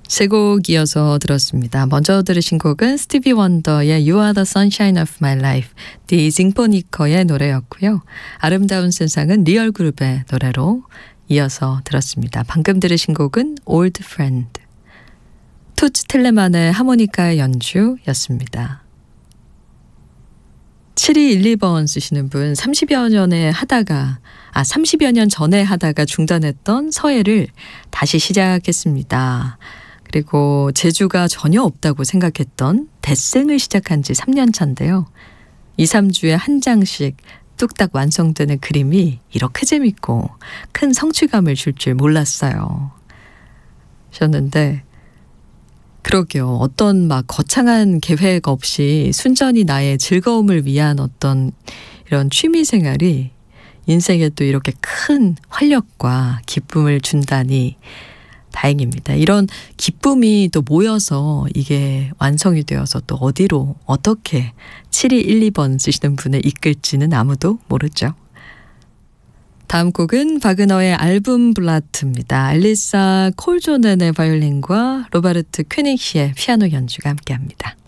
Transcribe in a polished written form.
세 곡 이어서 들었습니다. 먼저 들으신 곡은 스티비 원더의 You Are the Sunshine of My Life, 디 징포니커의 노래였고요. 아름다운 세상은 리얼그룹의 노래로 이어서 들었습니다. 방금 들으신 곡은 Old Friend, 투츠 텔레만의 하모니카 연주였습니다. 7212번 쓰시는 분, 30여 년 전에 하다가 중단했던 서예를 다시 시작했습니다. 그리고 재주가 전혀 없다고 생각했던 데생을 시작한 지 3년 차인데요. 2, 3주에 한 장씩 뚝딱 완성되는 그림이 이렇게 재밌고 큰 성취감을 줄 줄 몰랐어요. 하셨는데 그러게요. 어떤 막 거창한 계획 없이 순전히 나의 즐거움을 위한 어떤 이런 취미 생활이 인생에 또 이렇게 큰 활력과 기쁨을 준다니 다행입니다. 이런 기쁨이 또 모여서 이게 완성이 되어서 또 어디로 어떻게 7212번 쓰시는 분을 이끌지는 아무도 모르죠. 다음 곡은 바그너의 알붐블라트입니다. 엘리사 콜조넨의 바이올린과 로바르트 퀘닉시의 피아노 연주가 함께합니다.